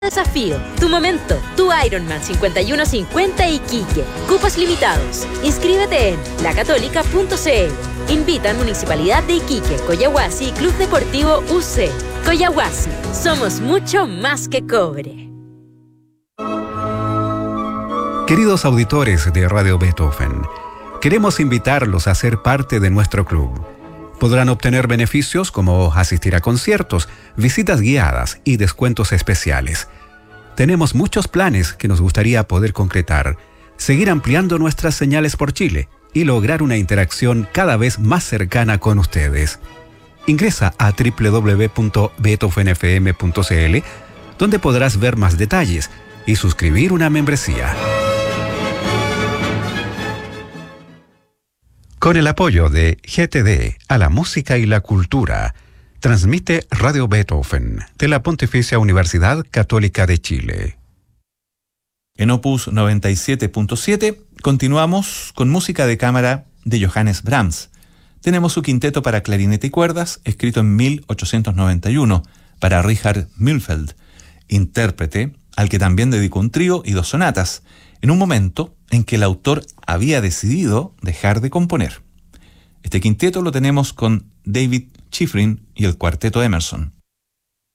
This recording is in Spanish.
Desafío, tu momento, tu Ironman 5150 Iquique. Cupos limitados. Inscríbete en lacatólica.cl. Invitan Municipalidad de Iquique, Coyahuasi y Club Deportivo UC. Coyahuasi, somos mucho más que cobre. Queridos auditores de Radio Beethoven, queremos invitarlos a ser parte de nuestro club. Podrán obtener beneficios como asistir a conciertos, visitas guiadas y descuentos especiales. Tenemos muchos planes que nos gustaría poder concretar, seguir ampliando nuestras señales por Chile y lograr una interacción cada vez más cercana con ustedes. Ingresa a www.beethovenfm.cl, donde podrás ver más detalles y suscribir una membresía. Con el apoyo de GTD a la música y la cultura, transmite Radio Beethoven de la Pontificia Universidad Católica de Chile. En Opus 97.7 continuamos con música de cámara de Johannes Brahms. Tenemos su quinteto para clarinete y cuerdas, escrito en 1891, para Richard Mühlfeld, intérprete al que también dedicó un trío y 2 sonatas, en un momento en que el autor había decidido dejar de componer. Este quinteto lo tenemos con David Schifrin y el Cuarteto Emerson.